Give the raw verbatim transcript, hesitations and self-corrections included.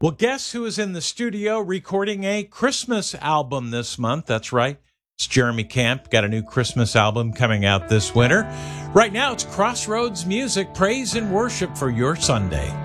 Well, guess who is in the studio recording a Christmas album this month? That's right. It's Jeremy Camp. Got a new Christmas album coming out this winter. Right now, it's Crossroads Music, praise and worship for your Sunday.